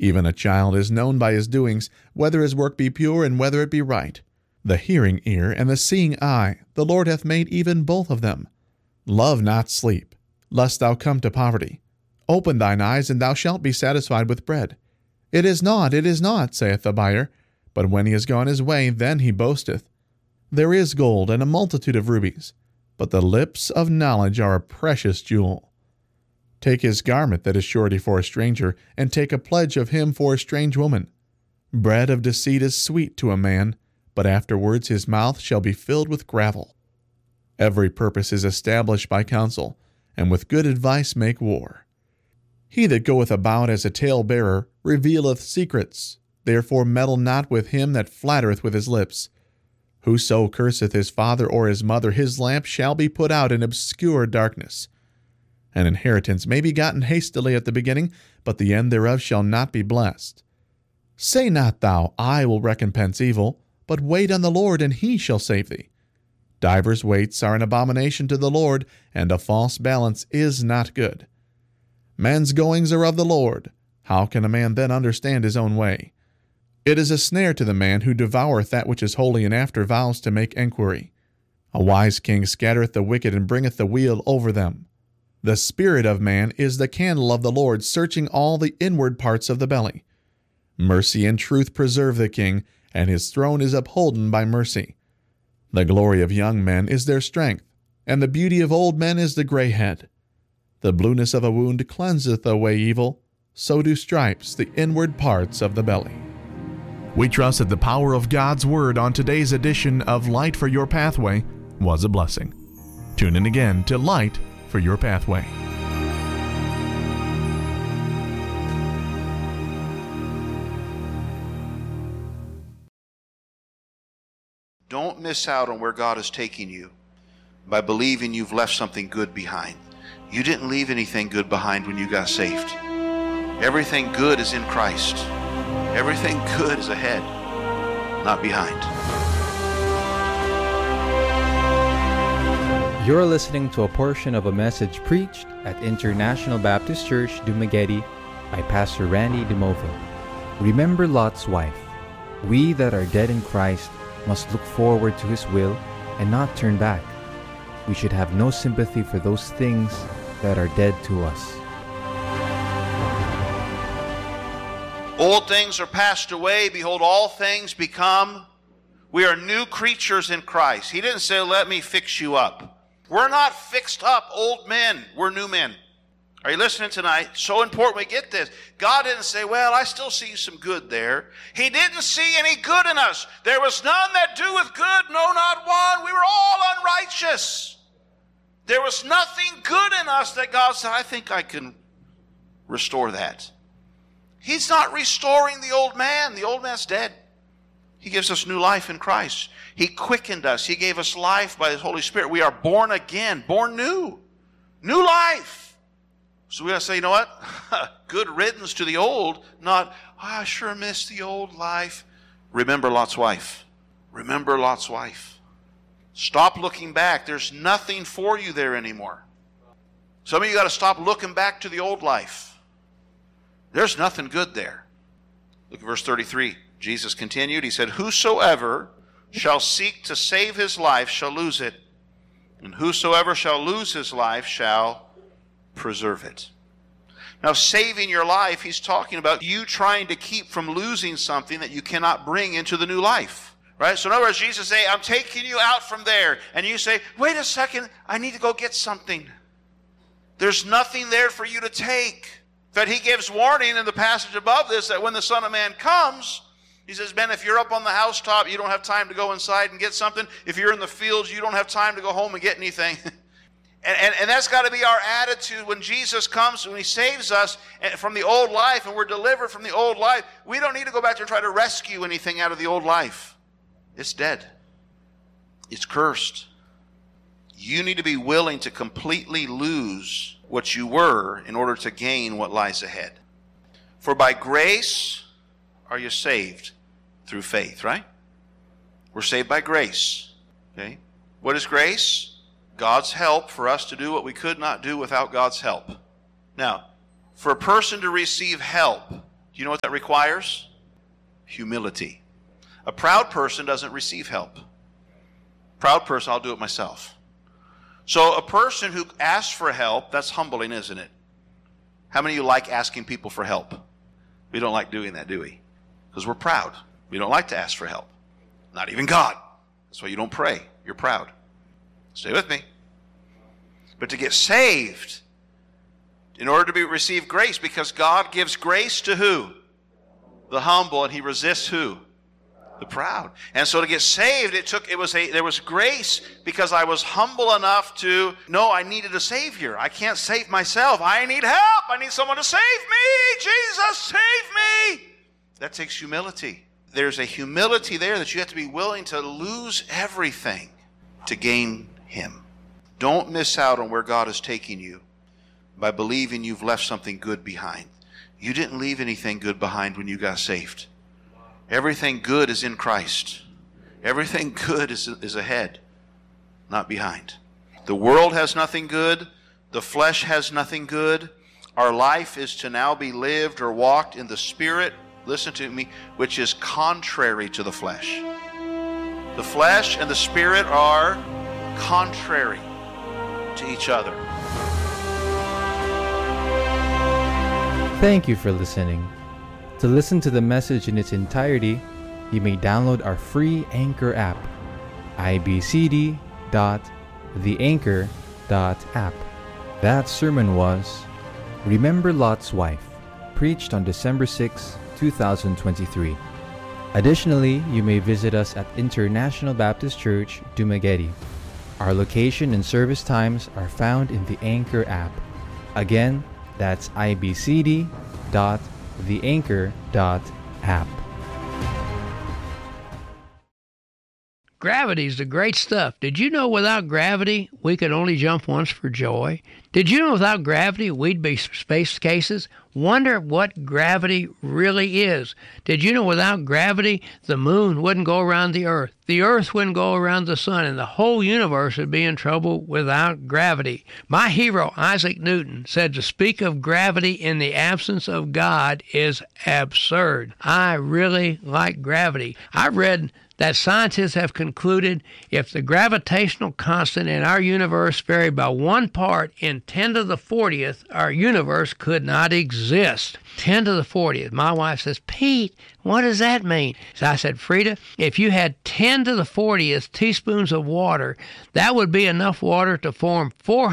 Even a child is known by his doings, whether his work be pure and whether it be right. The hearing ear and the seeing eye, the Lord hath made even both of them. Love not sleep, lest thou come to poverty. Open thine eyes, and thou shalt be satisfied with bread. It is not, saith the buyer, but when he is gone his way, then he boasteth. There is gold and a multitude of rubies, but the lips of knowledge are a precious jewel. Take his garment that is surety for a stranger, and take a pledge of him for a strange woman. Bread of deceit is sweet to a man, but afterwards his mouth shall be filled with gravel. Every purpose is established by counsel, and with good advice make war. He that goeth about as a talebearer revealeth secrets. Therefore meddle not with him that flattereth with his lips. Whoso curseth his father or his mother, his lamp shall be put out in obscure darkness. An inheritance may be gotten hastily at the beginning, but the end thereof shall not be blessed. Say not thou, I will recompense evil, but wait on the Lord, and he shall save thee. Divers waits are an abomination to the Lord, and a false balance is not good. Man's goings are of the Lord. How can a man then understand his own way? It is a snare to the man who devoureth that which is holy, and after vows to make enquiry. A wise king scattereth the wicked, and bringeth the weal over them. The spirit of man is the candle of the Lord, searching all the inward parts of the belly. Mercy and truth preserve the king, and his throne is upholden by mercy. The glory of young men is their strength, and the beauty of old men is the gray head. The blueness of a wound cleanseth away evil, so do stripes the inward parts of the belly. We trust that the power of God's Word on today's edition of Light for Your Pathway was a blessing. Tune in again to Light for Your Pathway. Don't miss out on where God is taking you by believing you've left something good behind. You didn't leave anything good behind when you got saved. Everything good is in Christ. Everything good is ahead, not behind. You're listening to a portion of a message preached at International Baptist Church, Dumaguete by Pastor Randy DeMova. Remember Lot's wife. We that are dead in Christ must look forward to His will and not turn back. We should have no sympathy for those things that are dead to us. Old things are passed away. Behold, all things become. We are new creatures in Christ. He didn't say, let me fix you up. We're not fixed up old men. We're new men. Are you listening tonight? So important we get this. God didn't say, well, I still see some good there. He didn't see any good in us. There was none that doeth good, no, not one. We were all unrighteous. There was nothing good in us that God said, I think I can restore that. He's not restoring the old man. The old man's dead. He gives us new life in Christ. He quickened us. He gave us life by His Holy Spirit. We are born again, born new. New life. So we got to say, you know what? Good riddance to the old, not, I sure miss the old life. Remember Lot's wife. Remember Lot's wife. Stop looking back. There's nothing for you there anymore. Some of you got to stop looking back to the old life. There's nothing good there. Look at verse 33. Jesus continued. He said, whosoever shall seek to save his life shall lose it, and whosoever shall lose his life shall preserve it. Now, saving your life, he's talking about you trying to keep from losing something that you cannot bring into the new life. Right? So in other words, Jesus say, I'm taking you out from there. And you say, wait a second, I need to go get something. There's nothing there for you to take. In fact, he gives warning in the passage above this that when the Son of Man comes, he says, Ben, if you're up on the housetop, you don't have time to go inside and get something. If you're in the fields, you don't have time to go home and get anything. and that's got to be our attitude when Jesus comes, when He saves us from the old life and we're delivered from the old life. We don't need to go back there and try to rescue anything out of the old life. It's dead. It's cursed. You need to be willing to completely lose what you were in order to gain what lies ahead. For by grace are you saved through faith, right? We're saved by grace. Okay? What is grace? God's help for us to do what we could not do without God's help. Now, for a person to receive help, Do you know what that requires? Humility. A proud person doesn't receive help. Proud person, I'll do it myself. So a person who asks for help, that's humbling, isn't it? How many of you like asking people for help? We don't like doing that, do we? Because we're proud. We don't like to ask for help. Not even God. That's why you don't pray. You're proud. Stay with me. But to get saved, in order to receive grace, because God gives grace to who? The humble, and He resists who? The proud. And so to get saved, there was grace because I was humble enough to know I needed a Savior. I can't save myself. I need help. I need someone to save me. Jesus, save me. That takes humility. There's a humility there that you have to be willing to lose everything to gain Him. Don't miss out on where God is taking you by believing you've left something good behind. You didn't leave anything good behind when you got saved. Everything good is in Christ. Everything good is ahead, not behind. The world has nothing good. The flesh has nothing good. Our life is to now be lived or walked in the Spirit, listen to me, which is contrary to the flesh. The flesh and the Spirit are contrary to each other. Thank you for listening. To listen to the message in its entirety, you may download our free Anchor app, ibcd.theanchor.app. That sermon was Remember Lot's Wife, preached on December 6, 2023. Additionally, you may visit us at International Baptist Church, Dumaguete. Our location and service times are found in the Anchor app. Again, that's ibcd.theanchor.app. Gravity's the great stuff. Did you know without gravity, we could only jump once for joy? Did you know without gravity, we'd be space cases? Wonder what gravity really is. Did you know without gravity, the moon wouldn't go around the earth wouldn't go around the sun, and the whole universe would be in trouble without gravity? My hero, Isaac Newton, said to speak of gravity in the absence of God is absurd. I really like gravity. I read that scientists have concluded if the gravitational constant in our universe varied by 1 part in 10 to the 40th, our universe could not exist. 10 to the 40th. My wife says, Pete, what does that mean? So I said, Frida, if you had 10 to the 40th teaspoons of water, that would be enough water to form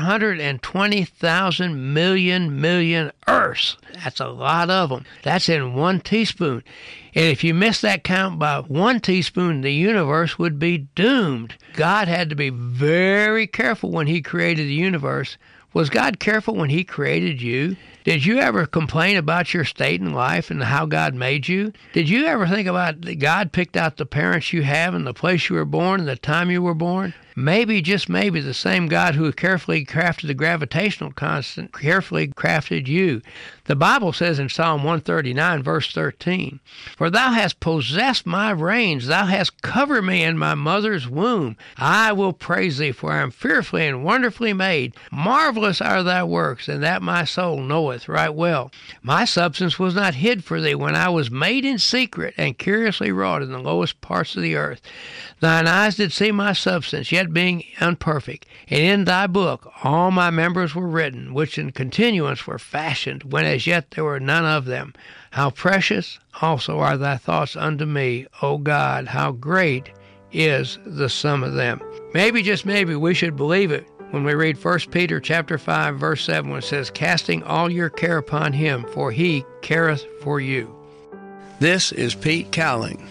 420,000 million Earths. That's a lot of them. That's in 1 teaspoon. And if you miss that count by 1 teaspoon, the universe would be doomed. God had to be very careful when He created the universe. Was God careful when He created you? Did you ever complain about your state in life and how God made you? Did you ever think about that God picked out the parents you have and the place you were born and the time you were born? Maybe, just maybe, the same God who carefully crafted the gravitational constant carefully crafted you. The Bible says in Psalm 139, verse 13, For thou hast possessed my reins, thou hast covered me in my mother's womb. I will praise thee, for I am fearfully and wonderfully made. Marvelous are thy works, and that my soul knoweth right well. My substance was not hid for thee when I was made in secret and curiously wrought in the lowest parts of the earth. Thine eyes did see my substance, yet being unperfect. And in thy book all my members were written, which in continuance were fashioned, when as yet there were none of them. How precious also are thy thoughts unto me, O God, how great is the sum of them. Maybe, just maybe, we should believe it when we read 1 Peter chapter 5, verse 7, when it says, Casting all your care upon Him, for He careth for you. This is Pete Cowling.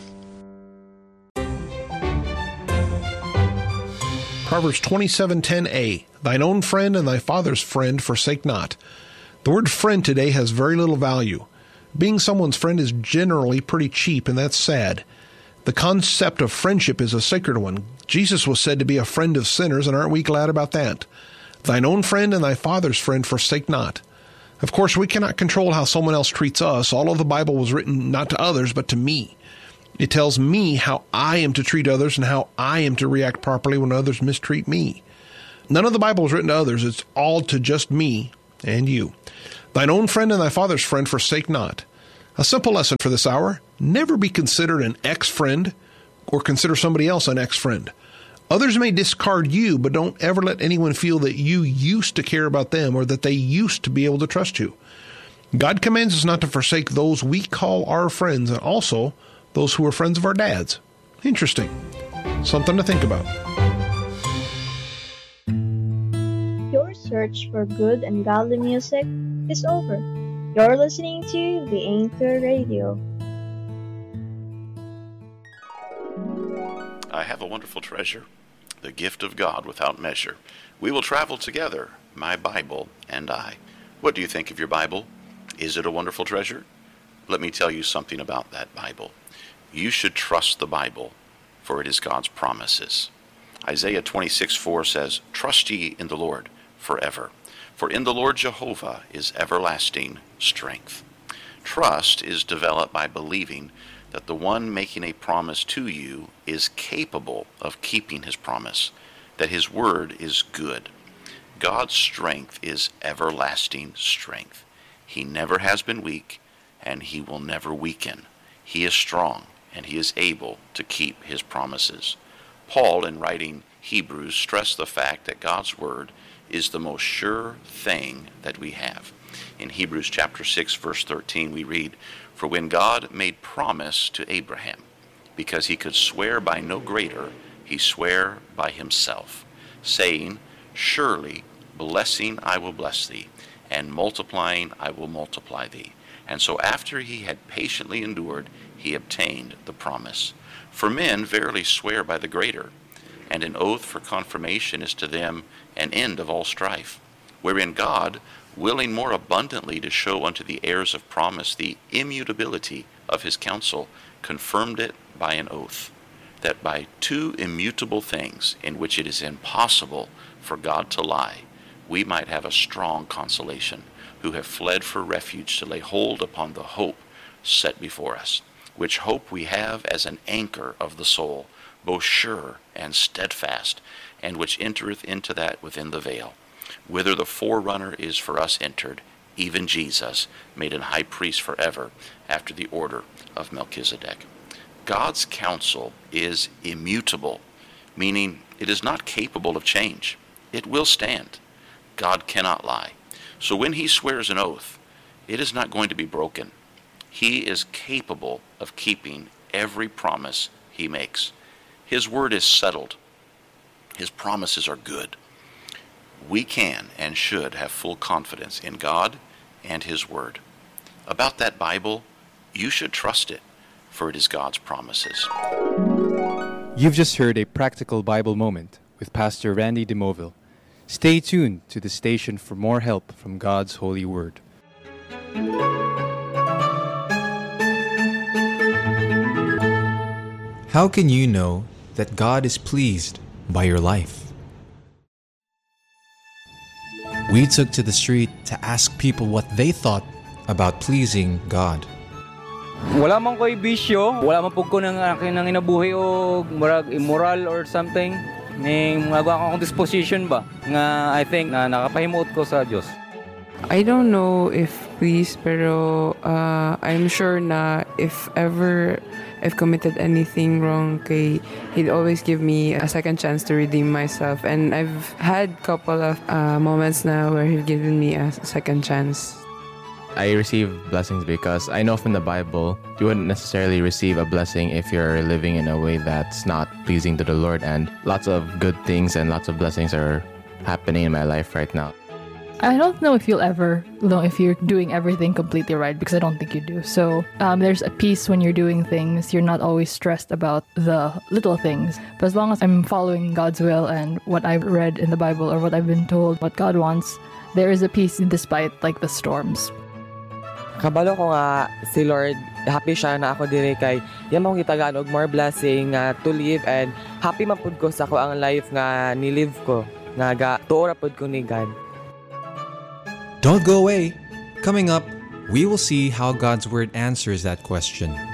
Proverbs 27:10a, Thine own friend and thy father's friend forsake not. The word friend today has very little value. Being someone's friend is generally pretty cheap, and that's sad. The concept of friendship is a sacred one. Jesus was said to be a friend of sinners, and aren't we glad about that? Thine own friend and thy father's friend forsake not. Of course, we cannot control how someone else treats us. All of the Bible was written not to others, but to me. It tells me how I am to treat others and how I am to react properly when others mistreat me. None of the Bible is written to others. It's all to just me and you. Thine own friend and thy father's friend forsake not. A simple lesson for this hour: never be considered an ex-friend or consider somebody else an ex-friend. Others may discard you, but don't ever let anyone feel that you used to care about them or that they used to be able to trust you. God commands us not to forsake those we call our friends, and also those who are friends of our dads. Interesting. Something to think about. Your search for good and godly music is over. You're listening to the Anchor Radio. I have a wonderful treasure, the gift of God without measure. We will travel together, my Bible and I. What do you think of your Bible? Is it a wonderful treasure? Let me tell you something about that Bible. You should trust the Bible, for it is God's promises. Isaiah 26:4 says, "Trust ye in the Lord forever, for in the Lord Jehovah is everlasting strength." Trust is developed by believing that the one making a promise to you is capable of keeping his promise, that his word is good. God's strength is everlasting strength. He never has been weak, and he will never weaken. He is strong, and he is able to keep his promises. Paul, in writing Hebrews, stressed the fact that God's word is the most sure thing that we have. In Hebrews chapter 6, verse 13, we read, "For when God made promise to Abraham, because he could swear by no greater, he sware by himself, saying, Surely blessing I will bless thee, and multiplying I will multiply thee. And so after he had patiently endured, he obtained the promise. For men verily swear by the greater, and an oath for confirmation is to them an end of all strife, wherein God, willing more abundantly to show unto the heirs of promise the immutability of his counsel, confirmed it by an oath, that by two immutable things, in which it is impossible for God to lie, we might have a strong consolation, who have fled for refuge to lay hold upon the hope set before us, which hope we have as an anchor of the soul, both sure and steadfast, and which entereth into that within the veil, whither the forerunner is for us entered, even Jesus, made an high priest forever, after the order of Melchizedek." God's counsel is immutable, meaning it is not capable of change. It will stand. God cannot lie. So when he swears an oath, it is not going to be broken. He is capable of keeping every promise he makes. His word is settled. His promises are good. We can and should have full confidence in God and his word. About that Bible, you should trust it, for it is God's promises. You've just heard a practical Bible moment with Pastor Randy DeMoville. Stay tuned to the station for more help from God's holy word. How can you know that God is pleased by your life? We took to the street to ask people what they thought about pleasing God. Wala man ko'y bisyo, wala man po ko ng akin ng inabuhi o murag immoral or something. Ning magawa akong disposition ba nga I think na nakapahimuot ko sa Diyos. I don't know if please, pero I'm sure na if ever I've committed anything wrong, He'd always give me a second chance to redeem myself. And I've had couple of moments now where He's given me a second chance. I receive blessings because I know from the Bible you wouldn't necessarily receive a blessing if you're living in a way that's not pleasing to the Lord, and lots of good things and lots of blessings are happening in my life right now. I don't know if you'll ever know if you're doing everything completely right, because I don't think you do. So there's a peace when you're doing things. You're not always stressed about the little things. But as long as I'm following God's will and what I've read in the Bible or what I've been told, what God wants, there is a peace despite like the storms. Kabalo ko nga si Lord, happy siya na ako diri kay yan mong gitagaan og more blessing to live, and happy man pud ko sa ako ang life nga ni-live ko nga tuora pud ko ni God. Don't go away. Coming up, we will see how God's word answers that question.